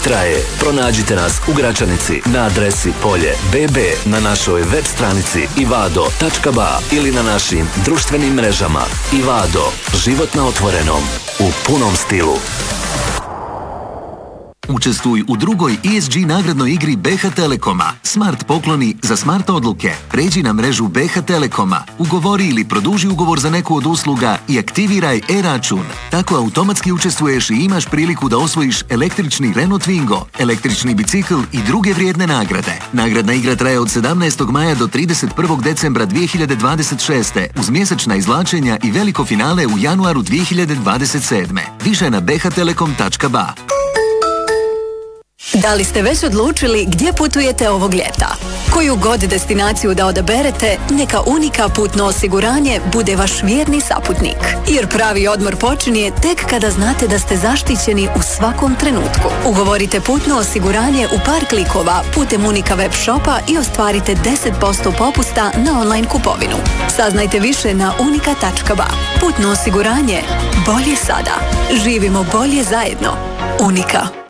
traje. Pronađite nas u Gračanici na adresi Polje BB, na našoj web stranici ivado.ba ili na našim društvenim mrežama. Ivado, život na otvorenom, u punom stilu. Učestvuj u drugoj ESG nagradnoj igri BH Telekoma. Smart pokloni za smart odluke. Pređi na mrežu BH Telekoma, ugovori ili produži ugovor za neku od usluga i aktiviraj e-račun. Tako automatski učestvuješ i imaš priliku da osvojiš električni Renault Twingo, električni bicikl i druge vrijedne nagrade. Nagradna igra traje od 17. maja do 31. decembra 2026. uz mjesečna izvlačenja i veliko finale u januaru 2027. Više na bhtelekom.ba. Da li ste već odlučili gdje putujete ovog ljeta? Koju god destinaciju da odaberete, neka Unika putno osiguranje bude vaš vjerni saputnik. Jer pravi odmor počinje tek kada znate da ste zaštićeni u svakom trenutku. Ugovorite putno osiguranje u par klikova putem Unika web shopa i ostvarite 10% popusta na online kupovinu. Saznajte više na unika.ba. Putno osiguranje. Bolje sada. Živimo bolje zajedno. Unika.